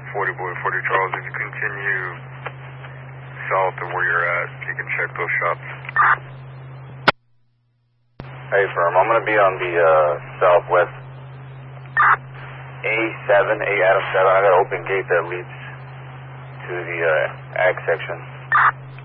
40 boy, 40 Charles. If you continue south of where you're at, you can check those shots. Hey, firm. I'm going to be on the southwest A7, Adam 7. I got an open gate that leads to the ag section.